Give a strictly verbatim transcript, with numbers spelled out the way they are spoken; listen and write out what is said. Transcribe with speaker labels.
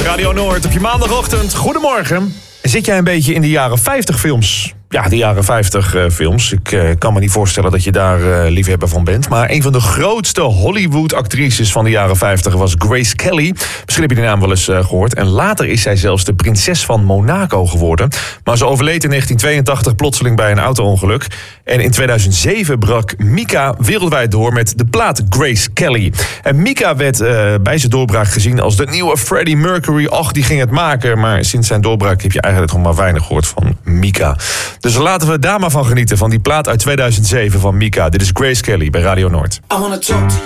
Speaker 1: Radio Noord op je maandagochtend. Goedemorgen. Zit jij een beetje in de jaren vijftig films? Ja, de jaren vijftig uh, films. Ik uh, kan me niet voorstellen dat je daar uh, liefhebber van bent. Maar een van de grootste Hollywood-actrices van de jaren vijftig was Grace Kelly. Misschien heb je die naam wel eens uh, gehoord. En later is zij zelfs de prinses van Monaco geworden. Maar ze overleed in negentien tweeëntachtig plotseling bij een auto-ongeluk. En in tweeduizend zeven brak Mika wereldwijd door met de plaat Grace Kelly. En Mika werd uh, bij zijn doorbraak gezien als de nieuwe Freddie Mercury. Och, die ging het maken. Maar sinds zijn doorbraak heb je eigenlijk nog maar weinig gehoord van Mika. Dus laten we daar maar van genieten, van die plaat uit tweeduizend zeven van Mika. Dit is Grace Kelly bij Radio Noord.
Speaker 2: I wanna talk to